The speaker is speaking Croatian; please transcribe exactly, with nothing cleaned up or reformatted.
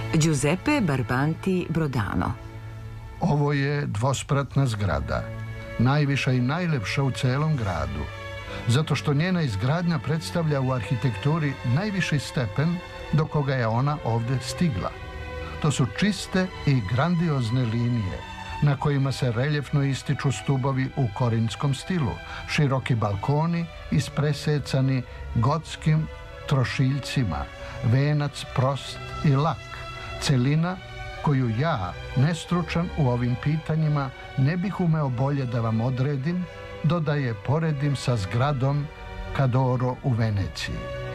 Giuseppe Barbanti Brodano. Ovo je dvospratna zgrada, najviša i najlepša u celom gradu, zato što njena izgradnja predstavlja u arhitekturi najviši stepen do koga je ona ovde stigla. To su čiste i grandiozne linije, na kojima se reljefno ističu stubovi u korintskom stilu, široki balkoni ispresecani gotskim trošiljcima, venac prost i lak, celina koju ja, nestručan u ovim pitanjima, ne bih umeo bolje da vam odredim, do da je poredim sa zgradom Cadoro u Veneciji.